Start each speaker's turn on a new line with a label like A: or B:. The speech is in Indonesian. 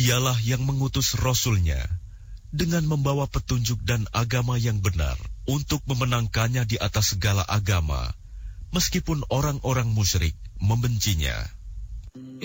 A: Dialah yang mengutus Rasul-Nya dengan membawa petunjuk dan agama yang benar untuk memenangkannya di atas segala agama, meskipun orang-orang musyrik membencinya.